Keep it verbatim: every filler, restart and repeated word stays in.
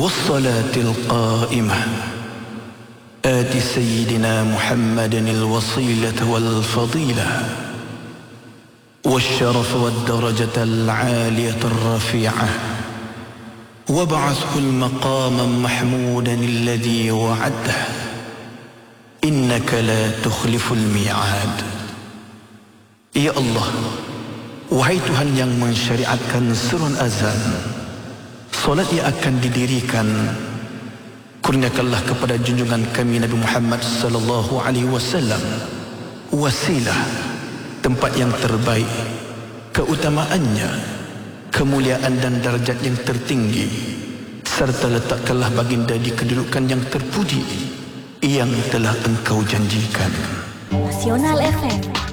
والصلاة القائمة آت سيدنا محمد الوصيلة والفضيلة والشرف والدرجة العالية الرفيعة وابعثه المقام محمودا الذي وعده إنك لا تخلف الميعاد. Ya Allah, wahai Tuhan yang mensyariatkan seruan azan, solat yang akan didirikan, kurniakanlah kepada junjungan kami Nabi Muhammad sallallahu alaihi wasallam wasilah, tempat yang terbaik, keutamaannya, kemuliaan dan darjat yang tertinggi, serta letakkanlah baginda di kedudukan yang terpuji yang telah engkau janjikan. Nasional F M